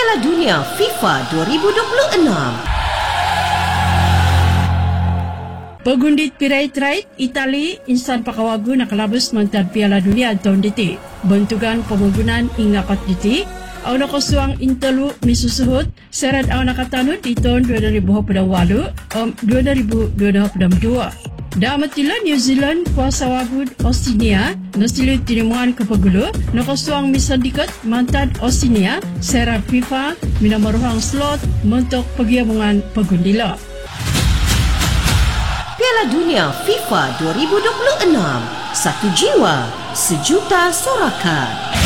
Piala Dunia FIFA 2026. Pagundit pirait-rait Itali insan pakawagu nakalabas mantan Piala Dunia tahun diti. Bentukan pembangunan ingapat diti. Au nakasuang intelu misusuhut serat au nakatanut di tahun 2022. Damatila New Zealand kuasa wagud Australia nasilu tinimuan ke pegulu nakasuang misandikat mantan Australia serat FIFA minamaruhang slot mentok pagiyabungan pagundila. Piala Dunia FIFA 2026. Satu jiwa, sejuta sorakan.